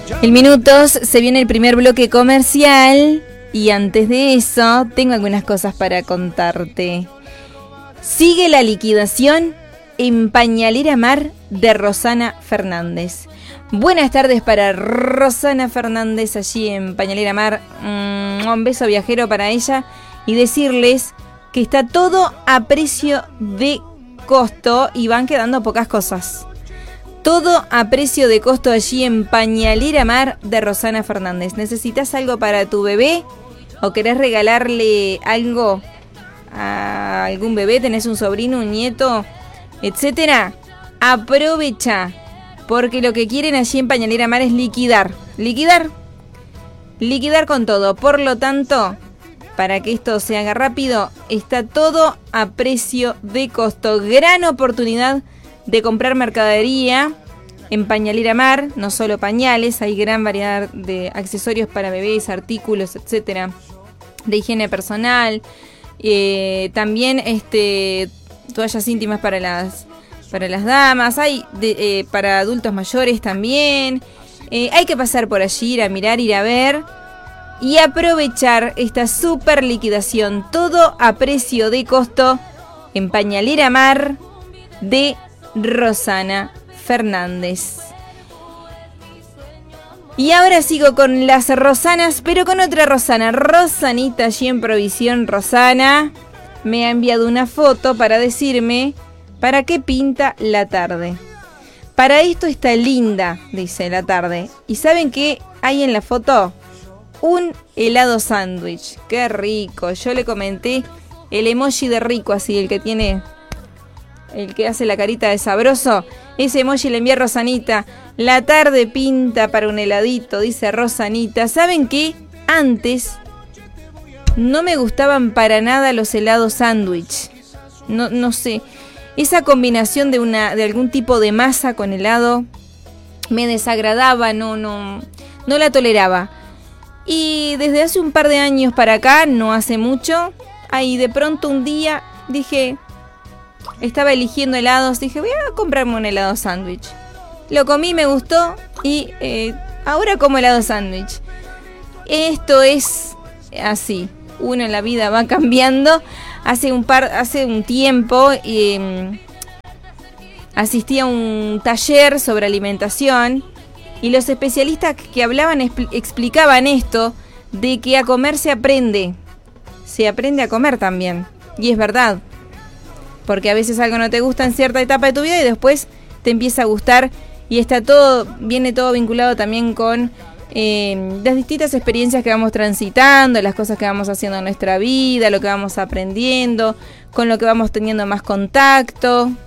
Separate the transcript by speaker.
Speaker 1: En minutos se viene el primer bloque comercial y antes de eso tengo algunas cosas para contarte. Sigue la liquidación en Pañalera Mar de Rosana Fernández. Buenas tardes para Rosana Fernández allí en Pañalera Mar. Un beso viajero para ella y decirles que está todo a precio de costo y van quedando pocas cosas. Todo a precio de costo allí en Pañalera Mar de Rosana Fernández. ¿Necesitas algo para tu bebé? ¿O querés regalarle algo a algún bebé? ¿Tenés un sobrino, un nieto, etcétera? Aprovecha, porque lo que quieren allí en Pañalera Mar es liquidar. Liquidar con todo. Por lo tanto, para que esto se haga rápido, está todo a precio de costo. Gran oportunidad de comprar mercadería en Pañalera Mar, no solo pañales, hay gran variedad de accesorios para bebés, artículos, etcétera, de higiene personal, también toallas íntimas para las damas, hay para adultos mayores también. Hay que pasar por allí, ir a mirar, ir a ver y aprovechar esta super liquidación, todo a precio de costo en Pañalera Mar de Rosana Fernández. Y ahora sigo con las Rosanas, pero con otra Rosana. Rosanita allí en Provisión Rosana me ha enviado una foto para decirme para qué pinta la tarde. Para esto está linda, dice la tarde. ¿Y saben qué hay en la foto? Un helado sándwich. ¡Qué rico! Yo le comenté el emoji de rico, así, el que hace la carita de sabroso. Ese emoji le envía a Rosanita. La tarde pinta para un heladito, dice Rosanita. ¿Saben qué? Antes no me gustaban para nada los helados sándwich. No sé. Esa combinación de algún tipo de masa con helado me desagradaba, no la toleraba. Y desde hace un par de años para acá, no hace mucho, ahí de pronto un día dije, estaba eligiendo helados, dije voy a comprarme un helado sándwich. Lo comí, me gustó y ahora como helado sándwich. Esto es así, uno en la vida va cambiando. Hace un tiempo asistí a un taller sobre alimentación y los especialistas que hablaban explicaban esto de que a comer se aprende a comer también. Y es verdad, porque a veces algo no te gusta en cierta etapa de tu vida y después te empieza a gustar y viene todo vinculado también con las distintas experiencias que vamos transitando, las cosas que vamos haciendo en nuestra vida, lo que vamos aprendiendo, con lo que vamos teniendo más contacto.